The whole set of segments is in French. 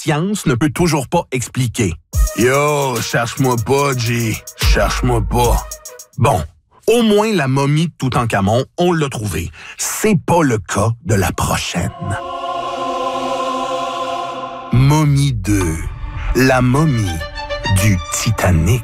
science ne peut toujours pas expliquer. Yo, cherche-moi pas, G. Cherche-moi pas. Bon, au moins la momie de Toutankhamon, on l'a trouvée. C'est pas le cas de la prochaine. Momie 2. La momie du Titanic.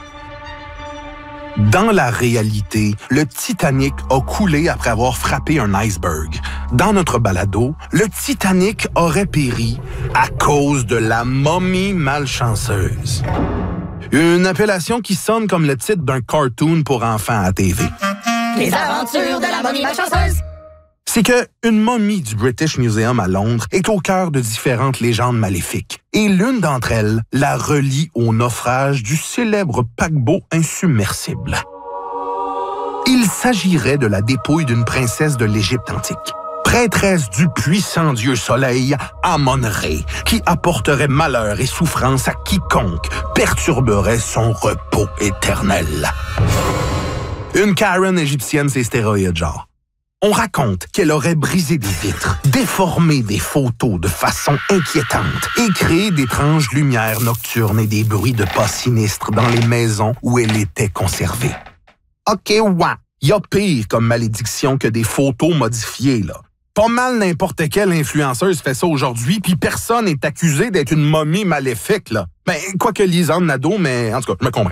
Dans la réalité, le Titanic a coulé après avoir frappé un iceberg. Dans notre balado, le Titanic aurait péri à cause de la momie malchanceuse. Une appellation qui sonne comme le titre d'un cartoon pour enfants à TV. Les aventures de la momie malchanceuse! C'est que une momie du British Museum à Londres est au cœur de différentes légendes maléfiques. Et l'une d'entre elles la relie au naufrage du célèbre paquebot insubmersible. Il s'agirait de la dépouille d'une princesse de l'Égypte antique, prêtresse du puissant dieu soleil Amon-Ré, qui apporterait malheur et souffrance à quiconque perturberait son repos éternel. Une Karen égyptienne, c'est stéroïde, genre. On raconte qu'elle aurait brisé des vitres, déformé des photos de façon inquiétante et créé d'étranges lumières nocturnes et des bruits de pas sinistres dans les maisons où elle était conservée. OK, ouais, y a pire comme malédiction que des photos modifiées, là. Pas mal n'importe quelle influenceuse fait ça aujourd'hui, puis personne n'est accusé d'être une momie maléfique, là. Ben, quoique Lisanne Nadeau, mais en tout cas, je me comprends.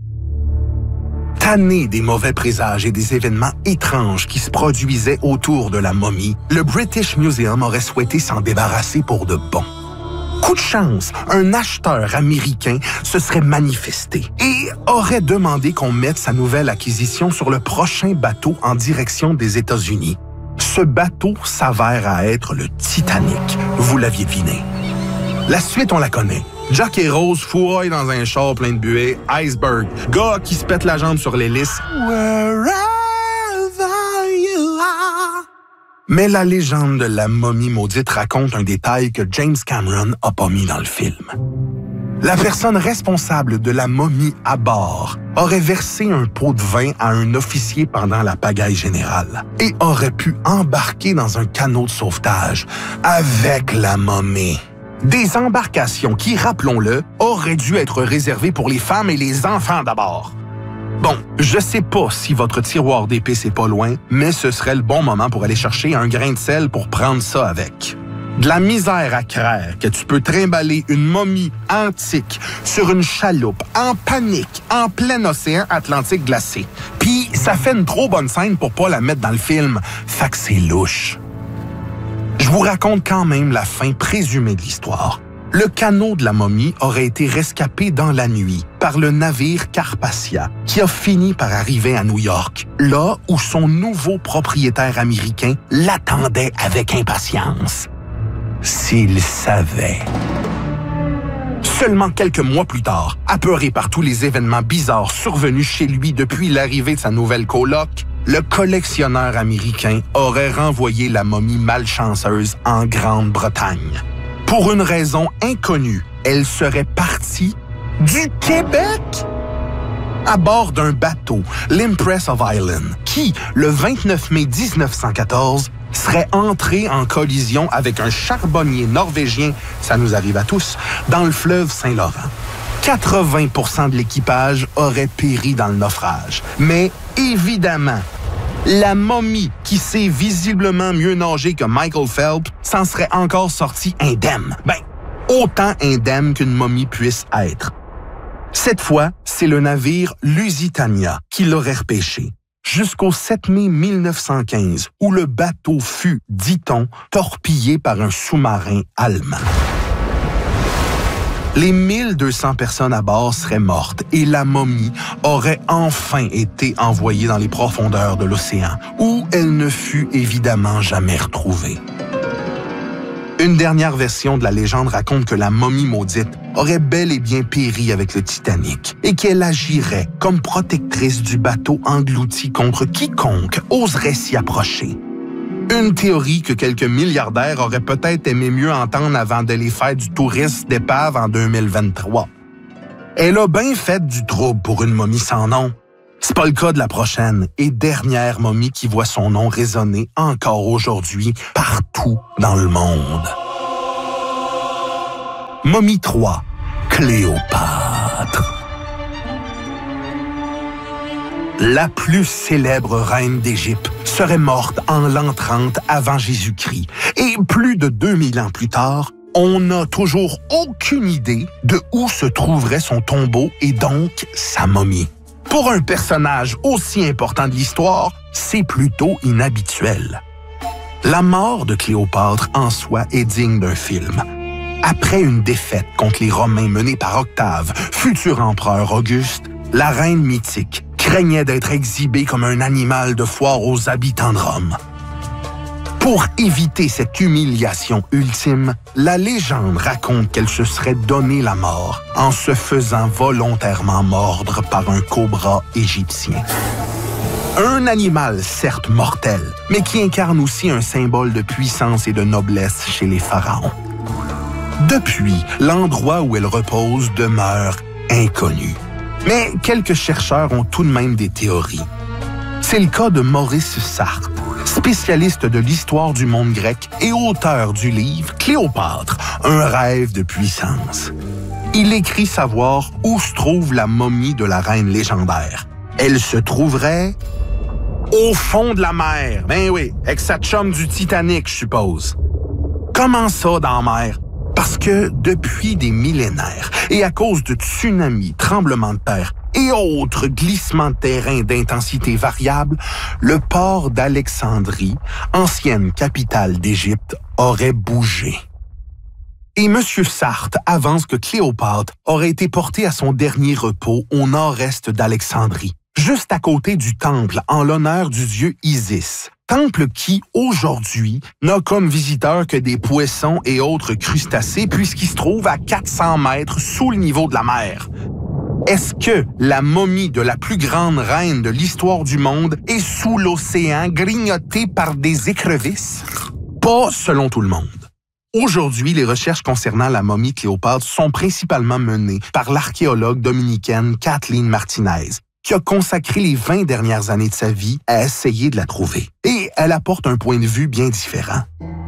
Tanné des mauvais présages et des événements étranges qui se produisaient autour de la momie, le British Museum aurait souhaité s'en débarrasser pour de bon. Coup de chance, un acheteur américain se serait manifesté et aurait demandé qu'on mette sa nouvelle acquisition sur le prochain bateau en direction des États-Unis. Ce bateau s'avère à être le Titanic. Vous l'aviez deviné. La suite, on la connaît. Jack et Rose fourroient dans un char plein de buée, iceberg, gars qui se pète la jambe sur l'hélice. Wherever you are. Mais la légende de la momie maudite raconte un détail que James Cameron a pas mis dans le film. La personne responsable de la momie à bord aurait versé un pot de vin à un officier pendant la pagaille générale et aurait pu embarquer dans un canot de sauvetage avec la momie. Des embarcations qui, rappelons-le, auraient dû être réservées pour les femmes et les enfants d'abord. Bon, je sais pas si votre tiroir d'épices est pas loin, mais ce serait le bon moment pour aller chercher un grain de sel pour prendre ça avec. De la misère à craire que tu peux trimballer une momie antique sur une chaloupe en panique en plein océan Atlantique glacé. Puis ça fait une trop bonne scène pour pas la mettre dans le film. Fait que c'est louche. Je vous raconte quand même la fin présumée de l'histoire. Le canot de la momie aurait été rescapé dans la nuit par le navire Carpathia, qui a fini par arriver à New York, là où son nouveau propriétaire américain l'attendait avec impatience. S'il savait. Seulement quelques mois plus tard, apeuré par tous les événements bizarres survenus chez lui depuis l'arrivée de sa nouvelle coloc, le collectionneur américain aurait renvoyé la momie malchanceuse en Grande-Bretagne. Pour une raison inconnue, elle serait partie du Québec à bord d'un bateau, l'Impress of Ireland, qui, le 29 mai 1914, serait entré en collision avec un charbonnier norvégien, ça nous arrive à tous, dans le fleuve Saint-Laurent. 80% de l'équipage aurait péri dans le naufrage. Mais évidemment, la momie, qui sait visiblement mieux nager que Michael Phelps, s'en serait encore sortie indemne. Ben, autant indemne qu'une momie puisse être. Cette fois, c'est le navire Lusitania qui l'aurait repêché. Jusqu'au 7 mai 1915, où le bateau fut, dit-on, torpillé par un sous-marin allemand. Les 1200 personnes à bord seraient mortes et la momie aurait enfin été envoyée dans les profondeurs de l'océan, où elle ne fut évidemment jamais retrouvée. Une dernière version de la légende raconte que la momie maudite aurait bel et bien péri avec le Titanic et qu'elle agirait comme protectrice du bateau englouti contre quiconque oserait s'y approcher. Une théorie que quelques milliardaires auraient peut-être aimé mieux entendre avant d'aller faire du tourisme d'épave en 2023. Elle a bien fait du trouble pour une momie sans nom. C'est pas le cas de la prochaine et dernière momie qui voit son nom résonner encore aujourd'hui partout dans le monde. Momie 3, Cléopâtre. La plus célèbre reine d'Égypte serait morte en l'an 30 avant Jésus-Christ. Et plus de 2000 ans plus tard, on n'a toujours aucune idée de où se trouverait son tombeau et donc sa momie. Pour un personnage aussi important de l'histoire, c'est plutôt inhabituel. La mort de Cléopâtre en soi est digne d'un film. Après une défaite contre les Romains menée par Octave, futur empereur Auguste, la reine mythique craignait d'être exhibée comme un animal de foire aux habitants de Rome. Pour éviter cette humiliation ultime, la légende raconte qu'elle se serait donné la mort en se faisant volontairement mordre par un cobra égyptien. Un animal certes mortel, mais qui incarne aussi un symbole de puissance et de noblesse chez les pharaons. Depuis, l'endroit où elle repose demeure inconnu. Mais quelques chercheurs ont tout de même des théories. C'est le cas de Maurice Sartre, spécialiste de l'histoire du monde grec et auteur du livre Cléopâtre, un rêve de puissance. Il écrit savoir où se trouve la momie de la reine légendaire. Elle se trouverait au fond de la mer. Ben oui, avec sa chum du Titanic, je suppose. Comment ça dans la mer? Parce que depuis des millénaires, et à cause de tsunamis, tremblements de terre et autres glissements de terrain d'intensité variable, le port d'Alexandrie, ancienne capitale d'Égypte, aurait bougé. Et M. Sartre avance que Cléopâtre aurait été portée à son dernier repos au nord-est d'Alexandrie, juste à côté du temple en l'honneur du dieu Isis. Temple qui, aujourd'hui, n'a comme visiteur que des poissons et autres crustacés puisqu'il se trouve à 400 mètres sous le niveau de la mer. Est-ce que la momie de la plus grande reine de l'histoire du monde est sous l'océan grignotée par des écrevisses? Pas selon tout le monde. Aujourd'hui, les recherches concernant la momie Cléopâtre sont principalement menées par l'archéologue dominicaine Kathleen Martinez, qui a consacré les 20 dernières années de sa vie à essayer de la trouver. Et elle apporte un point de vue bien différent.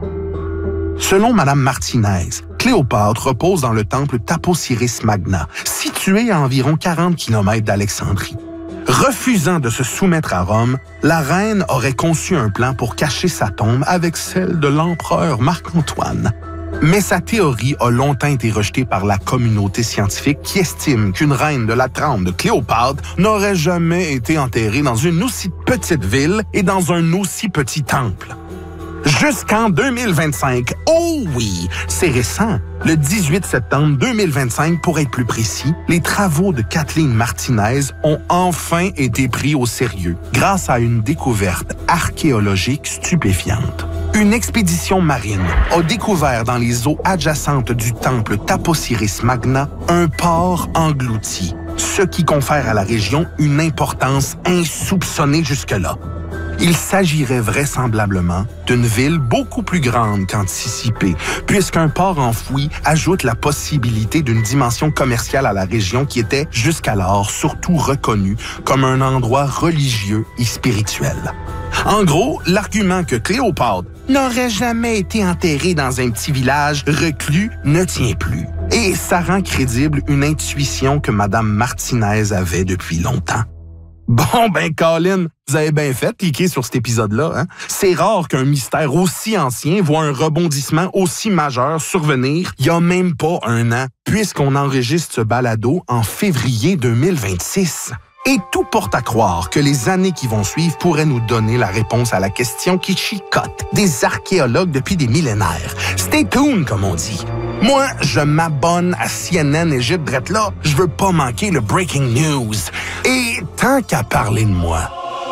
Selon Mme Martinez, Cléopâtre repose dans le temple Taposiris Magna, situé à environ 40 km d'Alexandrie. Refusant de se soumettre à Rome, la reine aurait conçu un plan pour cacher sa tombe avec celle de l'empereur Marc-Antoine. Mais sa théorie a longtemps été rejetée par la communauté scientifique qui estime qu'une reine de la trempe de Cléopâtre n'aurait jamais été enterrée dans une aussi petite ville et dans un aussi petit temple. Jusqu'en 2025. Oh oui, c'est récent. Le 18 septembre 2025, pour être plus précis, les travaux de Kathleen Martinez ont enfin été pris au sérieux grâce à une découverte archéologique stupéfiante. Une expédition marine a découvert dans les eaux adjacentes du temple Taposiris Magna un port englouti, ce qui confère à la région une importance insoupçonnée jusque-là. Il s'agirait vraisemblablement d'une ville beaucoup plus grande qu'anticipé, puisqu'un port enfoui ajoute la possibilité d'une dimension commerciale à la région qui était jusqu'alors surtout reconnue comme un endroit religieux et spirituel. En gros, l'argument que Cléopâtre n'aurait jamais été enterrée dans un petit village reclus ne tient plus. Et ça rend crédible une intuition que Mme Martinez avait depuis longtemps. Bon, ben, Colin, vous avez bien fait cliquer sur cet épisode-là. Hein? C'est rare qu'un mystère aussi ancien voit un rebondissement aussi majeur survenir il n'y a même pas un an, puisqu'on enregistre ce balado en février 2026. Et tout porte à croire que les années qui vont suivre pourraient nous donner la réponse à la question qui chicote des archéologues depuis des millénaires. Stay tuned, comme on dit. Moi, je m'abonne à CNN Égypte drette là. Je veux pas manquer le breaking news. Et tant qu'à parler de moi,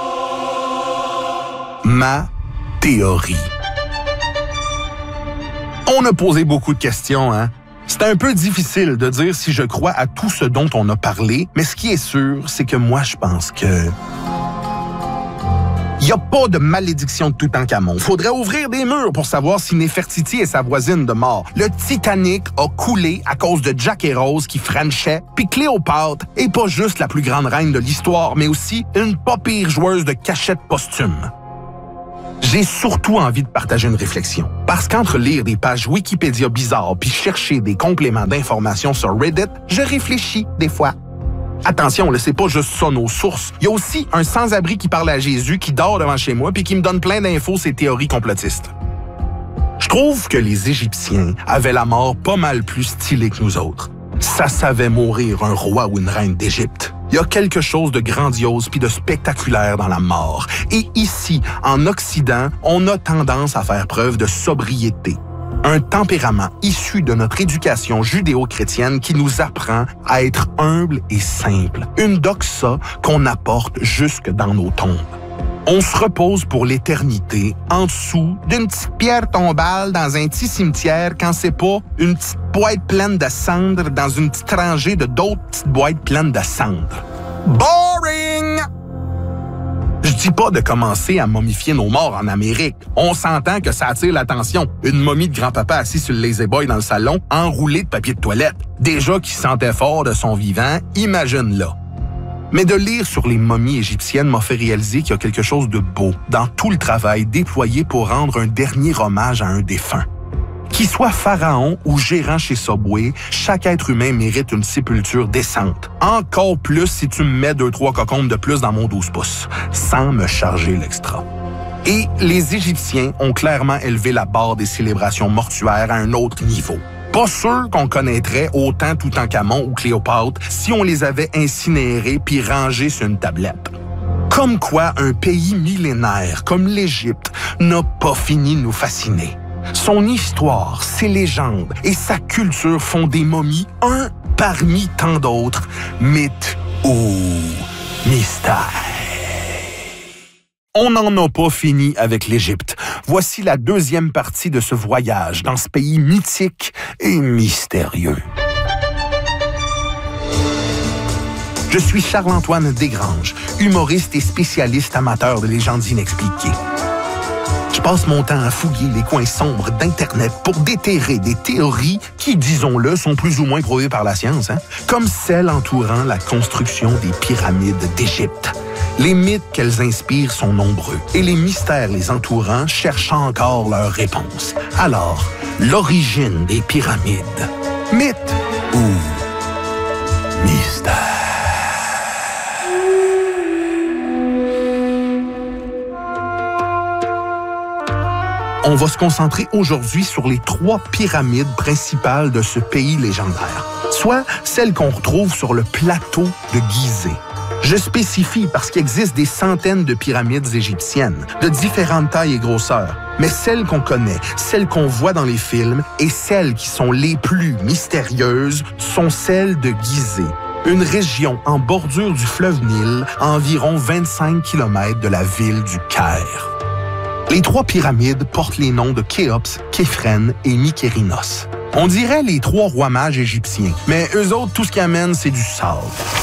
ma théorie. On a posé beaucoup de questions, hein? C'est un peu difficile de dire si je crois à tout ce dont on a parlé, mais ce qui est sûr, c'est que moi, je pense que... Il n'y a pas de malédiction de Toutankhamon. Faudrait ouvrir des murs pour savoir si Néfertiti est sa voisine de mort. Le Titanic a coulé à cause de Jack et Rose qui frenchaient, puis Cléopâtre est pas juste la plus grande reine de l'histoire, mais aussi une pas pire joueuse de cachette posthume. J'ai surtout envie de partager une réflexion. Parce qu'entre lire des pages Wikipédia bizarres puis chercher des compléments d'informations sur Reddit, je réfléchis des fois. Attention, là, c'est pas juste ça nos sources. Il y a aussi un sans-abri qui parle à Jésus, qui dort devant chez moi puis qui me donne plein d'infos sur ses théories complotistes. Je trouve que les Égyptiens avaient la mort pas mal plus stylée que nous autres. Ça savait mourir un roi ou une reine d'Égypte. Il y a quelque chose de grandiose puis de spectaculaire dans la mort. Et ici, en Occident, on a tendance à faire preuve de sobriété. Un tempérament issu de notre éducation judéo-chrétienne qui nous apprend à être humble et simple. Une doxa qu'on apporte jusque dans nos tombes. On se repose pour l'éternité en dessous d'une petite pierre tombale dans un petit cimetière quand c'est pas une petite boîte pleine de cendres dans une petite rangée de d'autres petites boîtes pleines de cendres. Boring! Je dis pas de commencer à momifier nos morts en Amérique. On s'entend que ça attire l'attention. Une momie de grand-papa assis sur le lazy boy dans le salon, enroulé de papier de toilette. Déjà qu'il sentait fort de son vivant, imagine-là. Mais de lire sur les momies égyptiennes m'a fait réaliser qu'il y a quelque chose de beau dans tout le travail déployé pour rendre un dernier hommage à un défunt. Qu'il soit pharaon ou gérant chez Subway, chaque être humain mérite une sépulture décente. Encore plus si tu me mets 2-3 cocombes de plus dans mon 12 pouces, sans me charger l'extra. Et les Égyptiens ont clairement élevé la barre des célébrations mortuaires à un autre niveau. Pas sûr qu'on connaîtrait autant Toutankhamon ou Cléopâtre si on les avait incinérés puis rangés sur une tablette. Comme quoi un pays millénaire comme l'Égypte n'a pas fini de nous fasciner. Son histoire, ses légendes et sa culture font des momies un parmi tant d'autres, mythes ou mystères. On n'en a pas fini avec l'Égypte. Voici la deuxième partie de ce voyage dans ce pays mythique et mystérieux. Je suis Charles-Antoine Desgranges, humoriste et spécialiste amateur de légendes inexpliquées. Je passe mon temps à fouiller les coins sombres d'Internet pour déterrer des théories qui, disons-le, sont plus ou moins prouvées par la science, comme celle entourant la construction des pyramides d'Égypte. Les mythes qu'elles inspirent sont nombreux et les mystères les entourant cherchent encore leurs réponses. Alors, l'origine des pyramides, mythe ou mystère? On va se concentrer aujourd'hui sur les 3 pyramides principales de ce pays légendaire, soit celles qu'on retrouve sur le plateau de Gizeh. Je spécifie parce qu'il existe des centaines de pyramides égyptiennes, de différentes tailles et grosseurs, mais celles qu'on connaît, celles qu'on voit dans les films et celles qui sont les plus mystérieuses sont celles de Gizeh, une région en bordure du fleuve Nil, à environ 25 km de la ville du Caire. Les 3 pyramides portent les noms de Khéops, Képhren et Mykérinos. On dirait les 3 rois mages égyptiens, mais eux autres, tout ce qu'ils amènent, c'est du sable.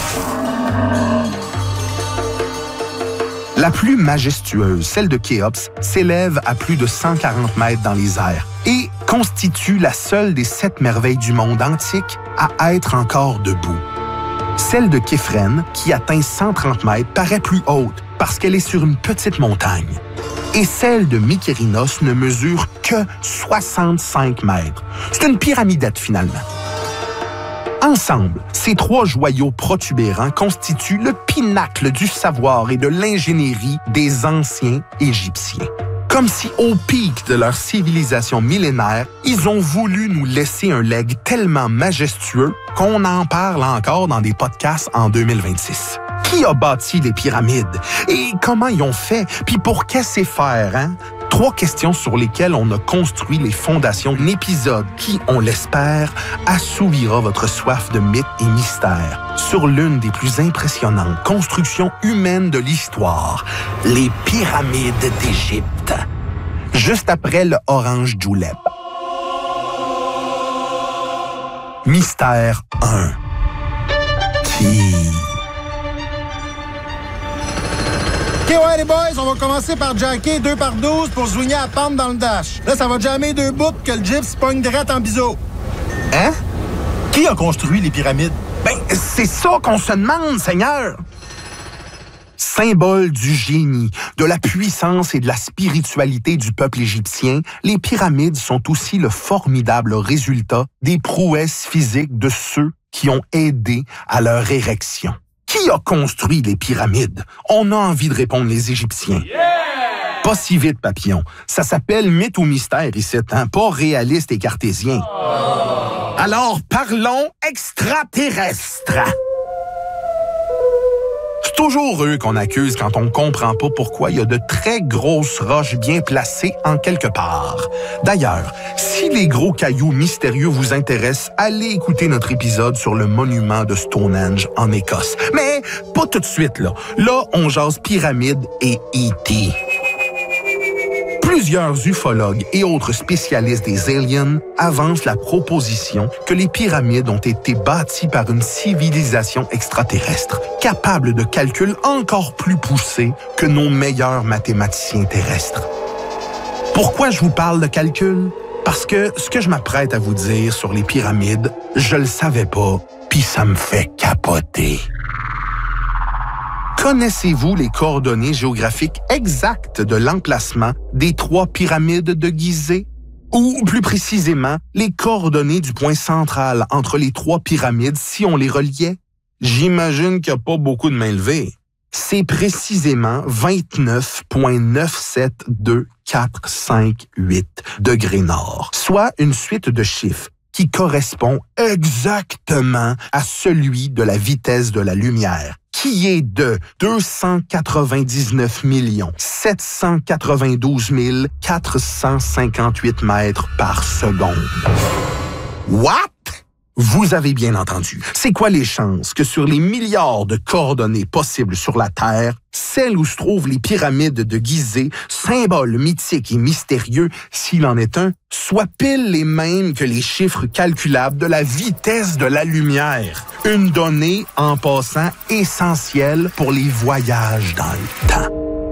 La plus majestueuse, celle de Khéops, s'élève à plus de 140 mètres dans les airs et constitue la seule des 7 merveilles du monde antique à être encore debout. Celle de Képhren, qui atteint 130 mètres, paraît plus haute parce qu'elle est sur une petite montagne. Et celle de Mykérinos ne mesure que 65 mètres. C'est une pyramidette finalement. Ensemble, ces 3 joyaux protubérants constituent le pinacle du savoir et de l'ingénierie des anciens Égyptiens. Comme si, au pic de leur civilisation millénaire, ils ont voulu nous laisser un legs tellement majestueux qu'on en parle encore dans des podcasts en 2026. Qui a bâti les pyramides? Et comment ils ont fait? Puis pour qu'est-ce faire, hein? 3 questions sur lesquelles on a construit les fondations d'un épisode qui, on l'espère, assouvira votre soif de mythes et mystères sur l'une des plus impressionnantes constructions humaines de l'histoire, les pyramides d'Égypte. Juste après le Orange Julep. Mystère 1. Qui? OK, ouais, les boys, on va commencer par jacker 2 par 12 pour swinger à pente dans le dash. Là, ça va jammer 2 bouts que le gyps pogne direct en biseau. Hein? Qui a construit les pyramides? Ben, c'est ça qu'on se demande, Seigneur! Symbole du génie, de la puissance et de la spiritualité du peuple égyptien, les pyramides sont aussi le formidable résultat des prouesses physiques de ceux qui ont aidé à leur érection. Qui a construit les pyramides? On a envie de répondre les Égyptiens. Pas si vite, papillon. Ça s'appelle mythe ou mystère ici, hein? Pas réaliste et cartésien. Alors, parlons extraterrestres. C'est toujours eux qu'on accuse quand on comprend pas pourquoi il y a de très grosses roches bien placées en quelque part. D'ailleurs, si les gros cailloux mystérieux vous intéressent, allez écouter notre épisode sur le monument de Stonehenge en Écosse. Mais pas tout de suite, là. Là, on jase pyramides et E.T. Plusieurs ufologues et autres spécialistes des aliens avancent la proposition que les pyramides ont été bâties par une civilisation extraterrestre, capable de calculs encore plus poussés que nos meilleurs mathématiciens terrestres. Pourquoi je vous parle de calcul? Parce que ce que je m'apprête à vous dire sur les pyramides, je le savais pas, puis ça me fait capoter. Connaissez-vous les coordonnées géographiques exactes de l'emplacement des 3 pyramides de Gizeh? Ou plus précisément, les coordonnées du point central entre les 3 pyramides si on les reliait? J'imagine qu'il n'y a pas beaucoup de mains levées. C'est précisément 29,972,458 degrés nord, soit une suite de chiffres qui correspond exactement à celui de la vitesse de la lumière, qui est de 299 792 458 mètres par seconde. What? Vous avez bien entendu. C'est quoi les chances que sur les milliards de coordonnées possibles sur la Terre, celle où se trouvent les pyramides de Gizeh, symbole mythique et mystérieux, s'il en est un, soient pile les mêmes que les chiffres calculables de la vitesse de la lumière? Une donnée, en passant, essentielle pour les voyages dans le temps.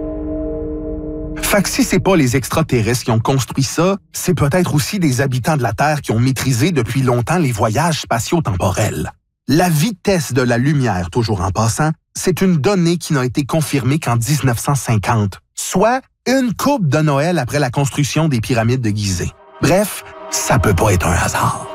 Fait que si c'est pas les extraterrestres qui ont construit ça, c'est peut-être aussi des habitants de la Terre qui ont maîtrisé depuis longtemps les voyages spatio-temporels. La vitesse de la lumière, toujours en passant, c'est une donnée qui n'a été confirmée qu'en 1950, soit une couple de Noël après la construction des pyramides de Gizeh. Bref, ça peut pas être un hasard.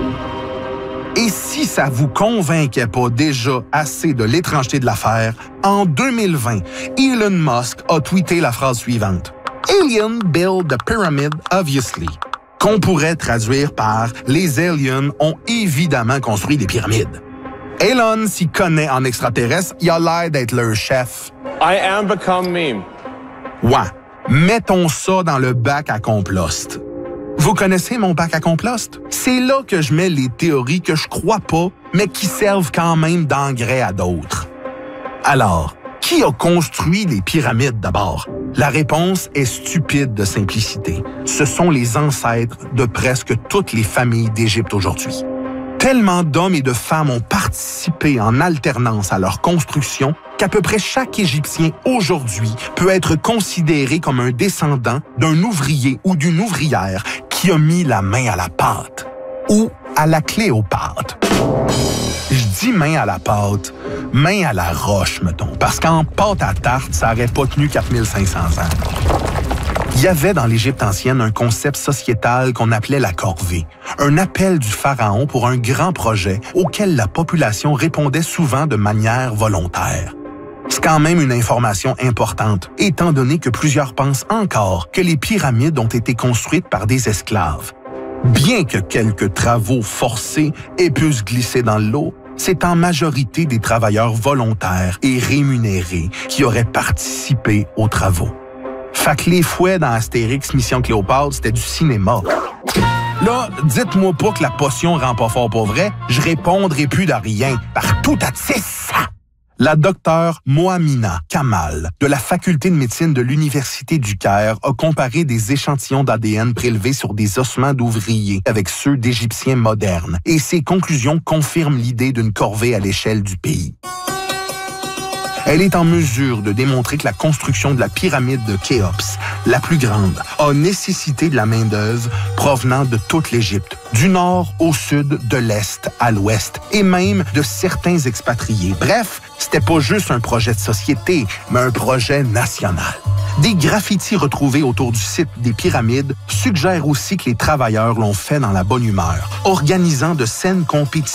Et si ça vous convainquait pas déjà assez de l'étrangeté de l'affaire, en 2020, Elon Musk a tweeté la phrase suivante. « Aliens build the pyramid, obviously », qu'on pourrait traduire par « Les aliens ont évidemment construit des pyramides ». Elon s'y connaît en extraterrestre, il a l'air d'être leur chef. I am become meme. Ouais, mettons ça dans le bac à compost. Vous connaissez mon bac à compost? C'est là que je mets les théories que je crois pas, mais qui servent quand même d'engrais à d'autres. Alors, qui a construit les pyramides d'abord? La réponse est stupide de simplicité. Ce sont les ancêtres de presque toutes les familles d'Égypte aujourd'hui. Tellement d'hommes et de femmes ont participé en alternance à leur construction qu'à peu près chaque Égyptien aujourd'hui peut être considéré comme un descendant d'un ouvrier ou d'une ouvrière qui a mis la main à la pâte ou à la clé aux pâtes. Je dis main à la pâte, main à la roche, mettons, parce qu'en pâte à tarte, ça n'aurait pas tenu 4500 ans. Il y avait dans l'Égypte ancienne un concept sociétal qu'on appelait la corvée, un appel du pharaon pour un grand projet auquel la population répondait souvent de manière volontaire. C'est quand même une information importante, étant donné que plusieurs pensent encore que les pyramides ont été construites par des esclaves. Bien que quelques travaux forcés aient pu se glisser dans l'eau, c'est en majorité des travailleurs volontaires et rémunérés qui auraient participé aux travaux. Fait que les fouets dans Astérix Mission Cléopâtre, c'était du cinéma. Là, dites-moi pas que la potion rend pas fort pour vrai, je répondrai plus de rien, partout à ça. La docteure Mohamina Kamal, de la faculté de médecine de l'Université du Caire, a comparé des échantillons d'ADN prélevés sur des ossements d'ouvriers avec ceux d'Égyptiens modernes, et ses conclusions confirment l'idée d'une corvée à l'échelle du pays. Elle est en mesure de démontrer que la construction de la pyramide de Khéops, la plus grande, a nécessité de la main-d'œuvre provenant de toute l'Égypte, du nord au sud, de l'est à l'ouest, et même de certains expatriés. Bref, c'était pas juste un projet de société, mais un projet national. Des graffitis retrouvés autour du site des pyramides suggèrent aussi que les travailleurs l'ont fait dans la bonne humeur, organisant de saines compétitions